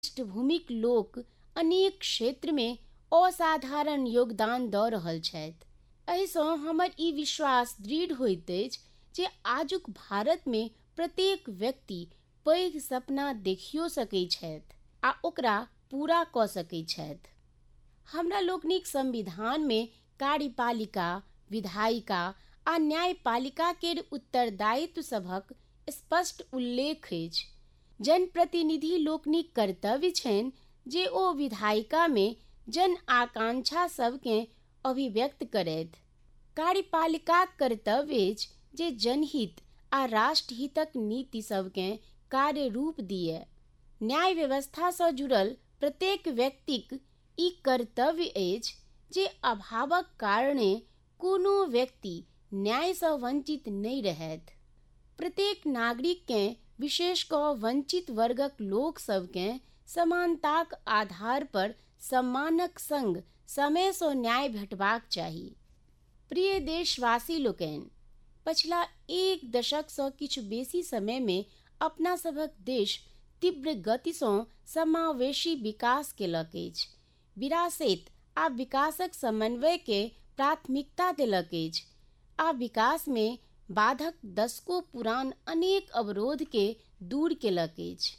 पृष्ठभूमिक लोक अनेक क्षेत्र में असाधारण योगदान दऽ रहल छथि। एहिसँ हमर ई विश्वास दृढ़ होइत अछि जे आजुक भारत में प्रत्येक व्यक्ति पैघ सपना देखियो सकैत छथि आ ओकरा पूरा कऽ सकैत छथि। हमरा लोकनिक संविधान में कार्यपालिका, विधायिका आ न्यायपालिका केर उत्तरदायित्व सभक स्पष्ट उल्लेख अछि। जनप्रतिनिधि लोकनिक कर्तव्य छनि जे ओ विधायिका में जन आकांक्षा सबकेँ अभिव्यक्त करथि। कार्यपालिकाक कर्तव्य अछि जे जनहित आ राष्ट्रहितक नीति सबकेँ कार्य रूप दिअ। न्याय व्यवस्था सँ जुड़ल प्रत्येक व्यक्तिक ई कर्तव्य अछि जे अभावक कारणे कोनो व्यक्ति न्याय सँ वंचित नहि रहथि। प्रत्येक नागरिककेँ विशेष कऽ वंचित वर्गक लोक सबकेँ समानताक आधार पर सम्मानक संग समय सँ न्याय भेटबाक चाही। प्रिय देशवासी लोकनि, पछिला एक दशक सँ किछु बेसी समय में अपना सभक देश तीव्र गति सँ समावेशी विकास केलक अछि। विरासत आ विकासक समन्वय के प्राथमिकता देलक अछि आ विकास में बाधक दशकों पुरान अनेक अवरोध के दूर केलक अछि।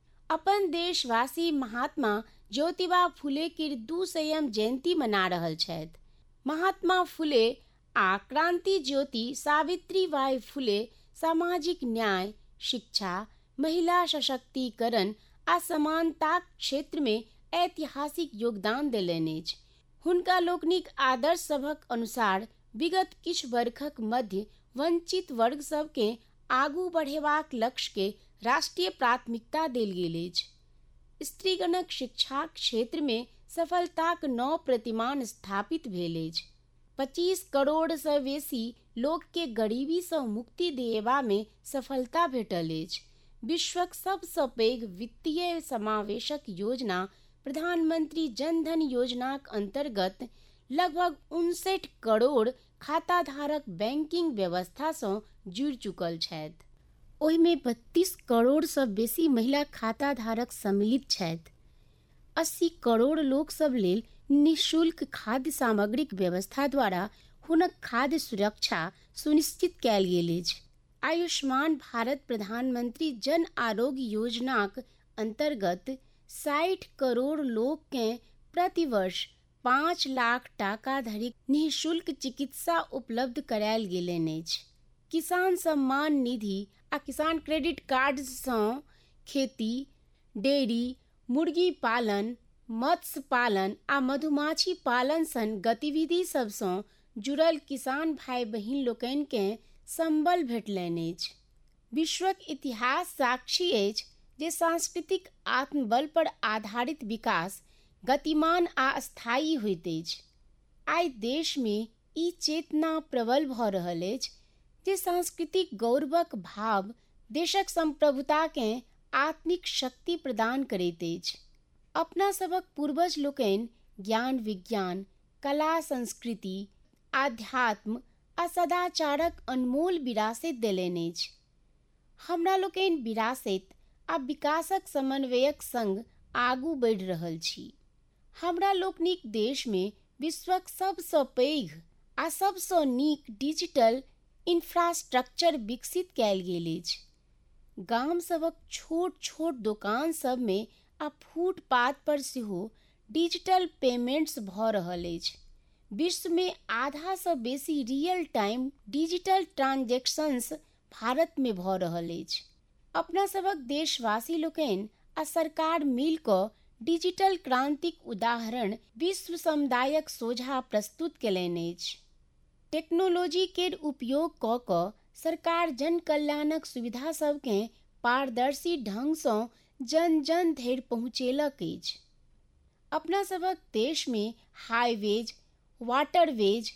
अपन देशवासी महात्मा ज्योतिबा फुले केर 200वीं जयंती मना रहल छथि। महात्मा फुले आ क्रांति ज्योति सावित्रीबाई फुले सामाजिक न्याय, शिक्षा, महिला सशक्तिकरण आ समानताक क्षेत्र में ऐतिहासिक योगदान देलनि अछि। हुनका लोकनिक आदर्श सभक अनुसार विगत किछु वर्षक मध्य वंचित वर्ग सबकेँ आगू बढ़ेबाक लक्ष्य के राष्ट्रीय प्राथमिकता देल गेल अछि। स्त्रीगणक शिक्षाक क्षेत्र में सफलताक नव प्रतिमान स्थापित भेल अछि। 25 करोड़ सँ बेसी लोक के गरीबी सँ मुक्ति दिएबा में सफलता भेटल अछि। विश्वक सबसँ पैघ वित्तीय समावेशक योजना प्रधानमंत्री जन धन योजनाक अंतर्गत लगभग 59 करोड़ खाताधारक बैंकिंग व्यवस्था सँ जुड़ि चुकल छथि। ओहि में 32 करोड़ सँ बेसी महिला खाताधारक सम्मिलित छथि। 80 करोड़ लोक सब लेल निःशुल्क खाद्य सामग्रीक व्यवस्था द्वारा हुनक खाद्य सुरक्षा सुनिश्चित कएल गेल अछि। आयुष्मान भारत प्रधानमंत्री जन आरोग्य योजनाक अंतर्गत 60 करोड़ लोक केँ प्रतिवर्ष 5 लाख टाका धरिक निःशुल्क चिकित्सा उपलब्ध करायल गेलनि अछि। किसान सम्मान निधि आ किसान क्रेडिट कार्ड सँ खेती, डेयरी, मुर्गी पालन, मत्स्य पालन आ मधुमाछी पालन सन गतिविधि सब सँ जुड़ल किसान भाई बहिन लोकनि केँ संबल भेटलनि अछि। विश्वक इतिहास साक्षी अछि जे सांस्कृतिक आत्मबल पर आधारित विकास गतिमान आ स्थायी होइत अछि। आइ देश में ई चेतना प्रबल भऽ रहल अछि जे सांस्कृतिक गौरवक भाव देशक संप्रभुता केँ आत्मिक शक्ति प्रदान करैत अछि। अपना सभक पूर्वज लोकनि ज्ञान विज्ञान, कला संस्कृति, आध्यात्म आ सदाचारक अनमोल विरासत देलनि अछि। हमरा लोकनि विरासत आ विकासक समन्वयक संग आगू बढ़ि रहल छी। हमरा लोकनिक देश में विश्वक सबसँ पैघ आ सबसँ नीक डिजिटल इंफ्रास्ट्रक्चर विकसित कएल गेल अछि। गाम सभक छोट छोट दोकान सब में आ फुटपाथ पर सेहो डिजिटल पेमेंट्स भऽ रहल अछि। विश्व में आधा सँ बेसी real time digital transactions Bharat में भऽ रहल अछि। अपना सभक देशवासी लोकनि आ सरकार मिल कऽ डिजिटल क्रांतिक उदाहरण विश्व समुदायक सोझा प्रस्तुत केलनि अछि। टेक्नोलॉजी केर उपयोग कऽ कऽ सरकार जन कल्याणक सुविधा सबकेँ पारदर्शी ढंग सँ जन जन धरि पहुँचेलक अछि। अपना सभक देश में हाईवेज, वाटरवेज,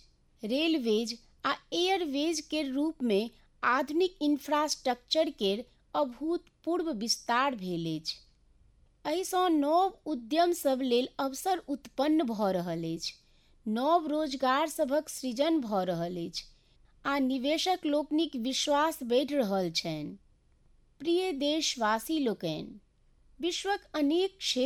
रेलवेज आ एयरवेज केर रूप में आधुनिक इंफ्रास्ट्रक्चर केर अभूतपूर्व विस्तार भेल अछि। एहि सँ नव उद्यम सब लेल अवसर उत्पन्न भऽ रहल अछि, नव रोजगार सभक सृजन भऽ रहल अछि आ निवेशक लोकनिक विश्वास बढ़ि रहल छनि। प्रिय देशवासी लोकनि, विश्वक अनेक क्षेत्र